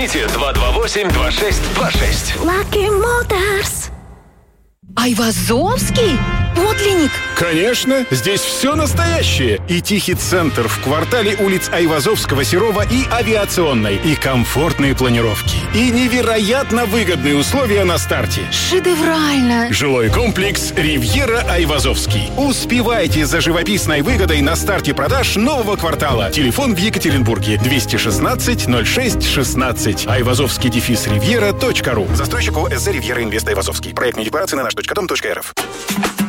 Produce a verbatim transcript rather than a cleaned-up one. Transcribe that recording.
Звоните два два восемь два шесть два шесть. Lucky Motors. Айвазовский? Подлинник? Конечно, здесь все настоящее. И тихий центр в квартале улиц Айвазовского, Серова и Авиационной. И комфортные планировки. И невероятно выгодные условия на старте. Шедеврально. Жилой комплекс «Ривьера Айвазовский». Успевайте за живописной выгодой на старте продаж нового квартала. Телефон в Екатеринбурге двести шестнадцать ноль шесть шестнадцать. Айвазовский дефис ривьера точка ру. Застройщик ООО «СЗ Ривьера Инвест Айвазовский». Проектные декларации на наш точка дом точка эр эф.